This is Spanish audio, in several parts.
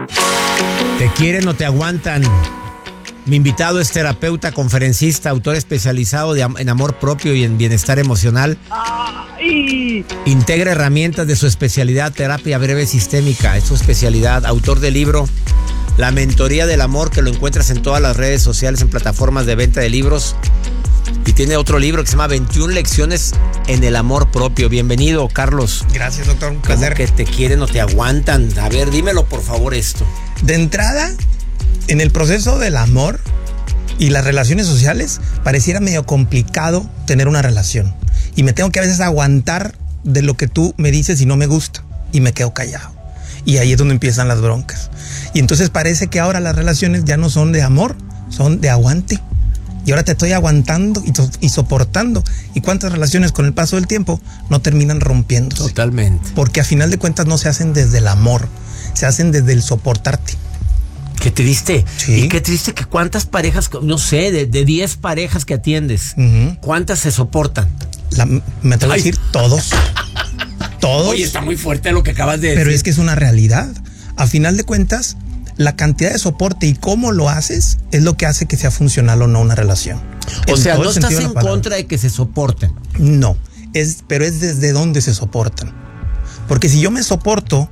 ¿Te quieren o te aguantan? Mi invitado es terapeuta, conferencista, autor especializado en amor propio y en bienestar emocional. Integra herramientas de su especialidad, terapia breve sistémica. Es su especialidad. Autor del libro La Mentoría del Amor, que lo encuentras en todas las redes sociales, en plataformas de venta de libros. Y tiene otro libro que se llama 21 lecciones en el amor propio. Bienvenido, Carlos. Gracias, doctor. Un placer. ¿Cómo que te quieren o te aguantan? A ver, dímelo por favor esto. De entrada, en el proceso del amor y las relaciones sociales, pareciera medio complicado tener una relación. Y me tengo que a veces aguantar de lo que tú me dices y no me gusta. Y me quedo callado. Y ahí es donde empiezan las broncas. Y entonces parece que ahora las relaciones ya no son de amor, son de aguante. Y ahora te estoy aguantando y soportando. ¿Y cuántas relaciones con el paso del tiempo no terminan rompiéndose? Totalmente. Porque a final de cuentas no se hacen desde el amor, se hacen desde el soportarte. Qué triste. Sí. Y qué triste que cuántas parejas, no sé, de 10 parejas que atiendes, ¿cuántas se soportan? Me atrevo a decir todos. Todos. Oye, está muy fuerte lo que acabas de decir. Pero es que es una realidad. A final de cuentas, la cantidad de soporte y cómo lo haces es lo que hace que sea funcional o no una relación. O sea, no estás en contra de que se soporten. No, pero es desde dónde se soportan. Porque si yo me soporto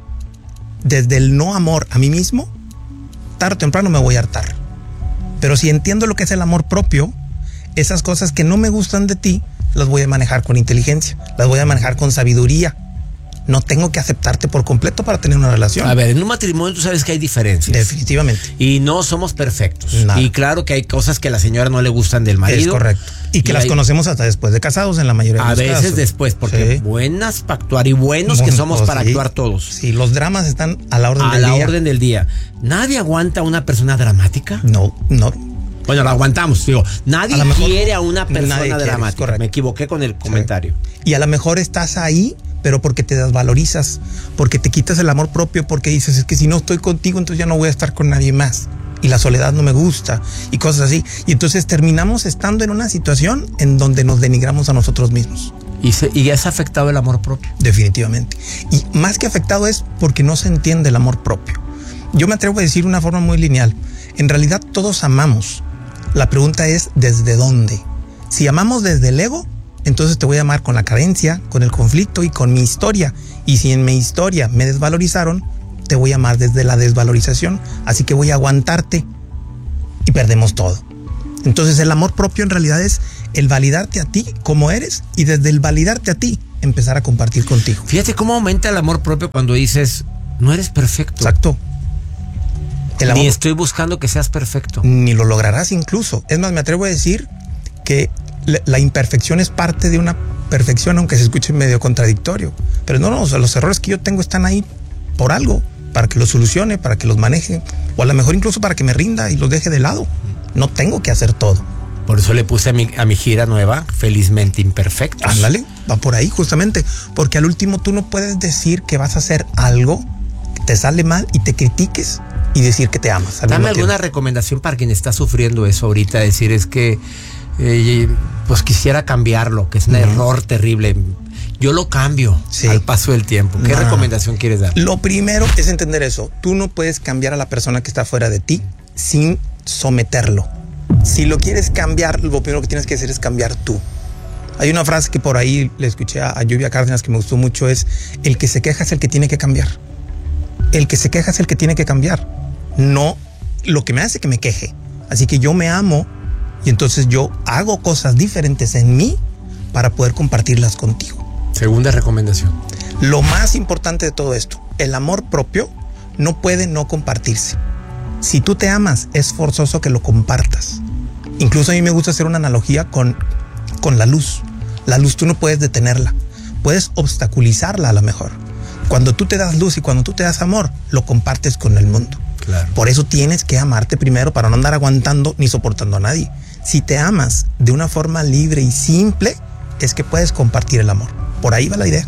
desde el no amor a mí mismo, tarde o temprano me voy a hartar. Pero si entiendo lo que es el amor propio, esas cosas que no me gustan de ti, las voy a manejar con inteligencia, las voy a manejar con sabiduría. No tengo que aceptarte por completo para tener una relación. A ver, en un matrimonio tú sabes que hay diferencias. Definitivamente. Y no somos perfectos. Nada. Y claro que hay cosas que a la señora no le gustan del marido. Es correcto. Y que las conocemos hasta después de casados en la mayoría de los casos. A veces después, porque buenas para actuar y buenos que somos para actuar todos. Sí, los dramas están a la orden del día. A la orden del día. ¿Nadie aguanta a una persona dramática? No. Bueno, la aguantamos, digo. Nadie quiere a una persona dramática. Correcto. Me equivoqué con el comentario. Sí. Y a lo mejor estás ahí, pero porque te desvalorizas, porque te quitas el amor propio, porque dices, es que si no estoy contigo, entonces ya no voy a estar con nadie más. Y la soledad no me gusta, y cosas así. Y entonces terminamos estando en una situación en donde nos denigramos a nosotros mismos. ¿Y es afectado el amor propio? Definitivamente. Y más que afectado es porque no se entiende el amor propio. Yo me atrevo a decir una forma muy lineal. En realidad todos amamos. La pregunta es, ¿desde dónde? Si amamos desde el ego, entonces te voy a amar con la carencia, con el conflicto y con mi historia. Y si en mi historia me desvalorizaron, te voy a amar desde la desvalorización. Así que voy a aguantarte y perdemos todo. Entonces el amor propio en realidad es el validarte a ti como eres y desde el validarte a ti empezar a compartir contigo. Fíjate cómo aumenta el amor propio cuando dices, no eres perfecto. Exacto. Ni estoy buscando que seas perfecto. Ni lo lograrás incluso. Es más, me atrevo a decir que la imperfección es parte de una perfección, aunque se escuche medio contradictorio. Pero no, o sea, los errores que yo tengo están ahí por algo, para que los solucione, para que los maneje, o a lo mejor incluso para que me rinda y los deje de lado. No tengo que hacer todo. Por eso le puse a mi gira nueva, Felizmente Imperfectos. Ándale, va por ahí justamente, porque al último tú no puedes decir que vas a hacer algo que te sale mal y te critiques y decir que te amas. Dame alguna recomendación para quien está sufriendo eso ahorita, decir es que pues quisiera cambiarlo, que es un error terrible. Yo lo cambio al paso del tiempo. ¿Qué recomendación quieres dar? Lo primero es entender eso. Tú no puedes cambiar a la persona que está fuera de ti sin someterlo. Si lo quieres cambiar, lo primero que tienes que hacer es cambiar tú. Hay una frase que por ahí le escuché a Lluvia Cárdenas que me gustó mucho, es el que se queja es el que tiene que cambiar. El que se queja es el que tiene que cambiar. No lo que me hace que me queje. Así que yo me amo y entonces yo hago cosas diferentes en mí para poder compartirlas contigo. Segunda recomendación. Lo más importante de todo esto, el amor propio no puede no compartirse. Si tú te amas, es forzoso que lo compartas. Incluso a mí me gusta hacer una analogía con la luz. La luz tú no puedes detenerla, puedes obstaculizarla a lo mejor. Cuando tú te das luz y cuando tú te das amor, lo compartes con el mundo. Claro. Por eso tienes que amarte primero para no andar aguantando ni soportando a nadie. Si te amas de una forma libre y simple, es que puedes compartir el amor. Por ahí va la idea.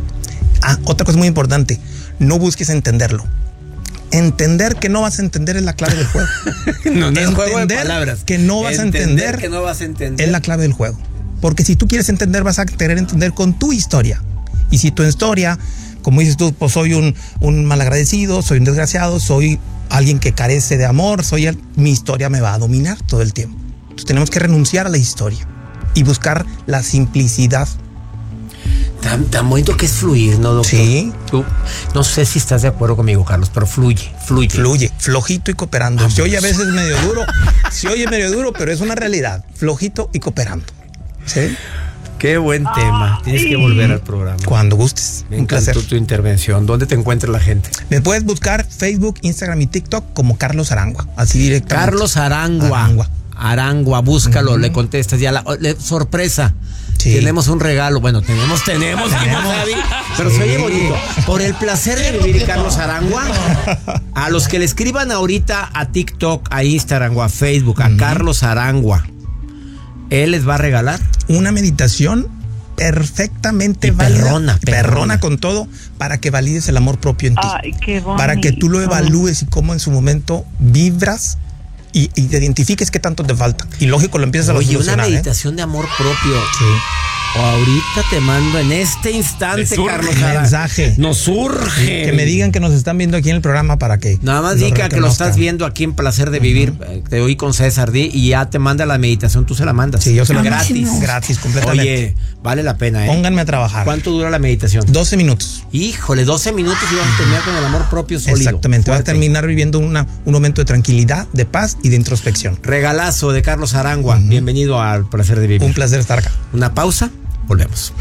Otra cosa muy importante, no busques entenderlo. Entender que no vas a entender es la clave del juego. No es juego de Entender palabras. que no vas a entender que no vas a entender es la clave del juego. Porque si tú quieres entender, vas a querer entender con tu historia. Y si tu historia, como dices tú, pues soy un malagradecido, soy un desgraciado, soy alguien que carece de amor, mi historia me va a dominar todo el tiempo. Entonces tenemos que renunciar a la historia y buscar la simplicidad. Tan bonito que es fluir, ¿no, doctor? Sí. Tú, no sé si estás de acuerdo conmigo, Carlos, pero fluye. Fluye, flojito y cooperando. Se oye a veces medio duro, pero es una realidad. Flojito y cooperando. ¿Sí? Qué buen tema. Tienes que volver al programa. Cuando gustes. Me un placer. tu intervención. ¿Dónde te encuentra la gente? Me puedes buscar Facebook, Instagram y TikTok como Carlos Arangua. Así directamente. Carlos Arangua, búscalo, le contestas ya sorpresa. Sí. Tenemos un regalo. Bueno, tenemos, Javi, pero se oye bonito. Por el placer de vivir, Carlos Arangua, a los que le escriban ahorita a TikTok, a Instagram o a Facebook, a Carlos Arangua, él les va a regalar una meditación perfectamente válida, perrona con todo, para que valides el amor propio en ti. Ay, qué bonito. Para que tú lo evalúes y cómo en su momento vibras y te identifiques qué tanto te falta. Y lógico, lo empiezas a solucionar. Oye, una meditación de amor propio. Sí. Ahorita te mando en este instante, Carlos, mensaje. Nos surge. Que me digan que nos están viendo aquí en el programa para que... Nada más diga que lo estás viendo aquí en Placer de Vivir. Te oí con César D y ya te manda la meditación, tú se la mandas. Sí, yo se la mando. Gratis, completamente. Oye, vale la pena, Pónganme a trabajar. ¿Cuánto dura la meditación? 12 minutos. Híjole, 12 minutos y vas a terminar con el amor propio sólido. Exactamente, vas a terminar viviendo un momento de tranquilidad, de paz y de introspección. Regalazo de Carlos Arangua. Bienvenido al Placer de Vivir. Un placer estar acá. Una pausa. Volvemos.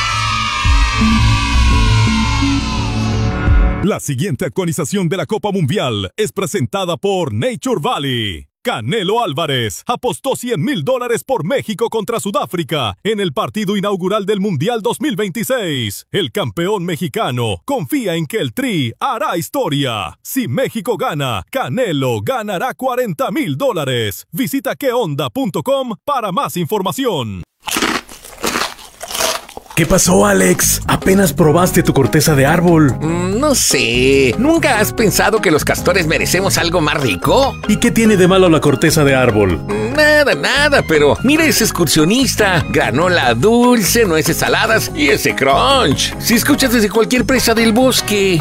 La siguiente actualización de la Copa Mundial es presentada por Nature Valley. Canelo Álvarez apostó $100,000 por México contra Sudáfrica en el partido inaugural del Mundial 2026. El campeón mexicano confía en que el Tri hará historia. Si México gana, Canelo ganará $40,000. Visita queonda.com para más información. ¿Qué pasó, Alex? ¿Apenas probaste tu corteza de árbol? No sé. ¿Nunca has pensado que los castores merecemos algo más rico? ¿Y qué tiene de malo la corteza de árbol? Nada, pero mira ese excursionista. Granola dulce, nueces saladas y ese crunch. Si escuchas desde cualquier presa del bosque.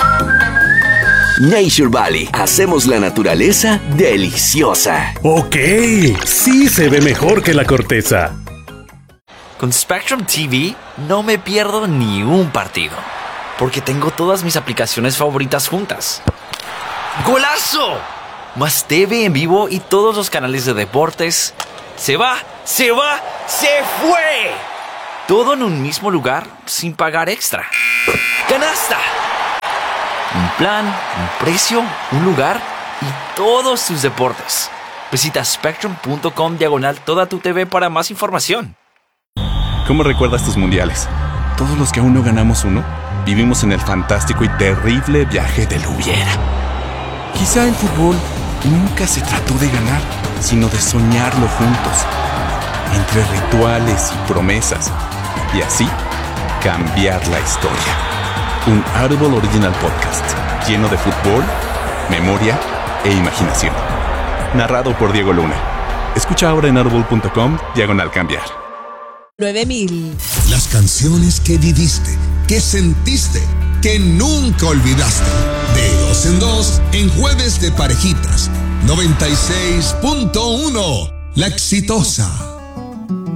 Nature Valley. Hacemos la naturaleza deliciosa. Ok, sí se ve mejor que la corteza. Con Spectrum TV no me pierdo ni un partido, porque tengo todas mis aplicaciones favoritas juntas. ¡Golazo! Más TV en vivo y todos los canales de deportes. ¡Se fue! Todo en un mismo lugar sin pagar extra. ¡Canasta! Un plan, un precio, un lugar y todos tus deportes. Visita spectrum.com/toda tu TV para más información. ¿Cómo recuerdas tus mundiales? Todos los que aún no ganamos uno, vivimos en el fantástico y terrible viaje del hubiera. Quizá el fútbol nunca se trató de ganar, sino de soñarlo juntos, entre rituales y promesas, y así cambiar la historia. Un Audible Original Podcast, lleno de fútbol, memoria e imaginación. Narrado por Diego Luna. Escucha ahora en audible.com/cambiar. 9000. Las canciones que viviste, que sentiste, que nunca olvidaste. De 2 en 2 en Jueves de Parejitas. 96.1. La Exitosa.